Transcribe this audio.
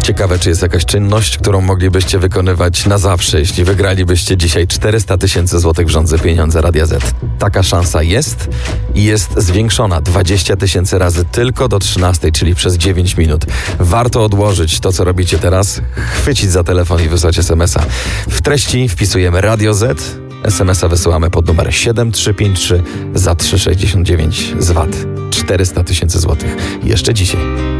Ciekawe, czy jest jakaś czynność, którą moglibyście wykonywać na zawsze, jeśli wygralibyście dzisiaj 400 000 złotych w Rządze Pieniądze Radia Z. Taka szansa jest i jest zwiększona 20 000 razy tylko do 13, czyli przez 9 minut. Warto odłożyć to, co robicie teraz, chwycić za telefon i wysłać SMS-a. W treści wpisujemy Radio Z, SMS-a wysyłamy pod numer 7353 za 3,69 z VAT. 400 000 złotych. Jeszcze dzisiaj.